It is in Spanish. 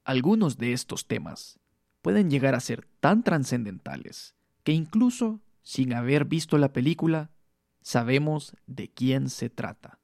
Algunos de estos temas pueden llegar a ser tan trascendentales que incluso sin haber visto la película, sabemos de quién se trata.